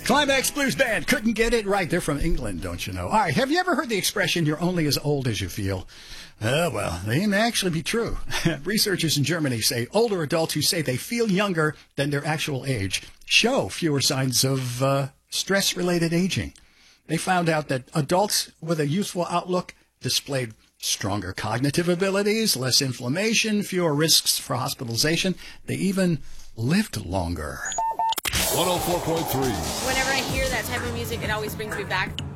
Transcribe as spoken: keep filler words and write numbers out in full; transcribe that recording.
Climax Blues Band couldn't get it right. They're from England, don't you know? All right, have you ever heard the expression, you're only as old as you feel? Uh, well, they may actually be true. Researchers in Germany say older adults who say they feel younger than their actual age show fewer signs of uh, stress-related aging. They found out that adults with a youthful outlook displayed stronger cognitive abilities, less inflammation, fewer risks for hospitalization. They even lived longer. one oh four point three. Whenever I hear that type of music, it always brings me back